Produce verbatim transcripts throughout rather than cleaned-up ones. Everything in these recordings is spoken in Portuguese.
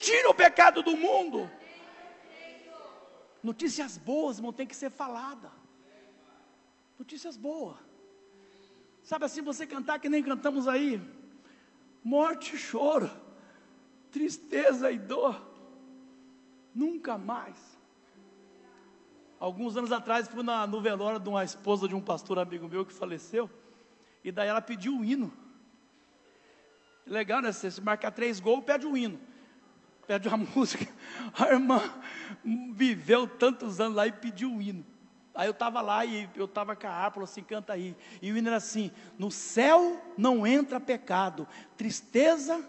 tira o pecado do mundo. Notícias boas, irmão, tem que ser falada. Notícias boas. Sabe assim, você cantar que nem cantamos aí, morte e choro, tristeza e dor, nunca mais. Alguns anos atrás, fui na, no velório de uma esposa de um pastor amigo meu que faleceu, e daí ela pediu o hino. Legal, né? Se marcar três gols, pede o hino, pede uma música. A irmã viveu tantos anos lá e pediu o hino. Aí eu estava lá e eu estava com a harpa, falou assim, canta aí. E o hino era assim: no céu não entra pecado, tristeza,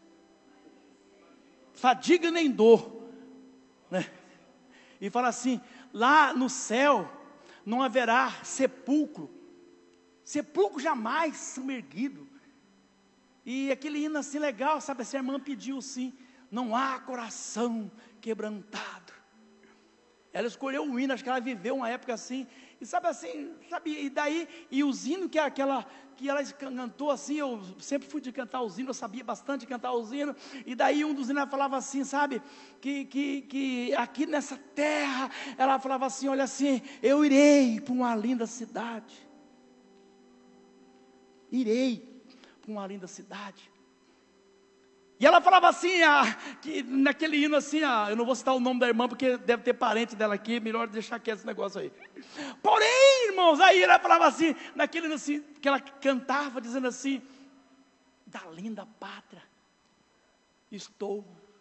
fadiga nem dor, né? E fala assim, lá no céu não haverá sepulcro, sepulcro jamais submergido. E aquele hino assim legal, sabe, essa irmã pediu assim, não há coração quebrantado. Ela escolheu o hino, acho que ela viveu uma época assim, e sabe assim, sabe, e daí, e os hinos que, aquela, que ela cantou assim, eu sempre fui de cantar os hinos, eu sabia bastante cantar os hinos, e daí um dos hinos ela falava assim, sabe, que, que, que aqui nessa terra, ela falava assim, olha assim, eu irei para uma linda cidade, irei para uma linda cidade. E ela falava assim, ah, que naquele hino assim, ah, eu não vou citar o nome da irmã, porque deve ter parente dela aqui, melhor deixar quieto esse negócio aí. Porém, irmãos, aí ela falava assim, naquele hino assim, que ela cantava, dizendo assim, da linda pátria, estou